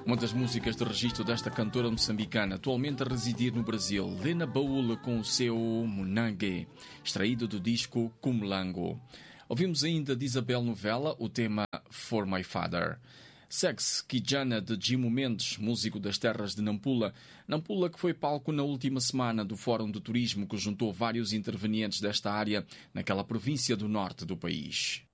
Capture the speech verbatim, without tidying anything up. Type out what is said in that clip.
Uma das músicas de registro desta cantora moçambicana, atualmente a residir no Brasil, Lena Baúla, com o seu Munangue, extraído do disco Cumulango. Ouvimos ainda de Isabel Novella o tema For My Father. Sex Kijana, de Jimo Mendes, músico das terras de Nampula. Nampula, que foi palco na última semana do Fórum de Turismo, que juntou vários intervenientes desta área naquela província do norte do país.